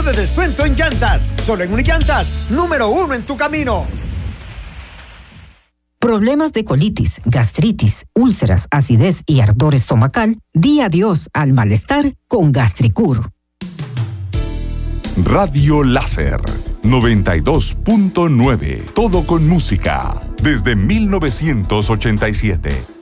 de descuento en llantas. Solo en Unillantas, número 1 en tu camino. Problemas de colitis, gastritis, úlceras, acidez y ardor estomacal, di adiós al malestar con Gastricur. Radio Láser 92.9. Todo con música. Desde 1987.